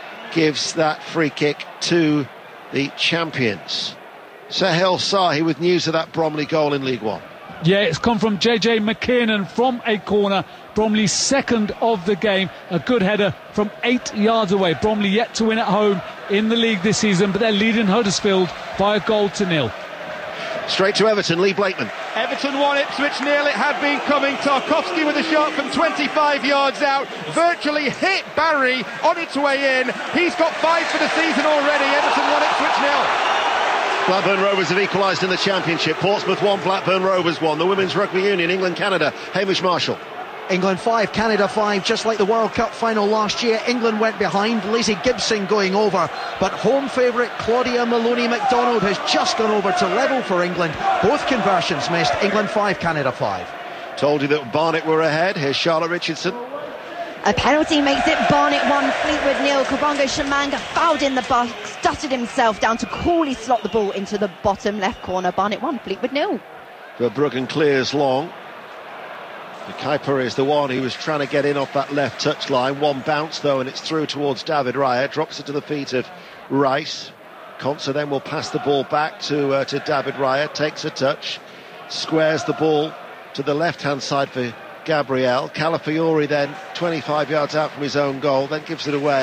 gives that free kick to the champions. Sahel Sahi with news of that Bromley goal in League One. Yeah, it's come from JJ McKiernan from a corner. Bromley's second of the game. A good header from 8 yards away. Bromley yet to win at home in the league this season, but they're leading Huddersfield by 1-0. Straight to Everton, Lee Blakeman. Everton 1, Ipswich 0. It had been coming. Tarkowski with a shot from 25 yards out. Virtually hit Barry on its way in. He's got 5 for the season already. Everton 1, Ipswich 0. Blackburn Rovers have equalised in the Championship. Portsmouth 1, Blackburn Rovers 1. The Women's Rugby Union, England-Canada. Hamish Marshall. England 5, Canada 5, just like the World Cup final last year. England went behind, Lacey Gibson going over, but home favourite Claudia Maloney-McDonald has just gone over to level for England. Both conversions missed. England 5, Canada 5. Told you that Barnet were ahead. Here's Charlotte Richardson. A penalty makes it Barnet 1, Fleetwood 0. Kabongo Shamanga fouled in the box, dusted himself down to coolly slot the ball into the bottom left corner. Barnet 1, Fleetwood 0. Verbruggen clears long. Kuiper is the one who was trying to get in off that left touchline. One bounce though, and it's through towards David Raya. Drops it to the feet of Rice. Konsa then will pass the ball back to David Raya. Takes a touch, squares the ball to the left-hand side for Gabriel. Calafiori then 25 yards out from his own goal, then gives it away.